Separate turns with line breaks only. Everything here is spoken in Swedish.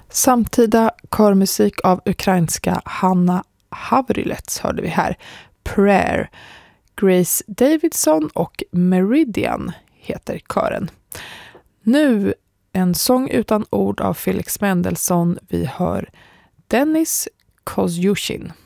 Samtida körmusik av ukrainska Hanna Havrylets hörde vi här. Prayer. Grace Davidson och Meridian heter kören. Nu en sång utan ord av Felix Mendelssohn. Vi hör Dennis Kozyushin.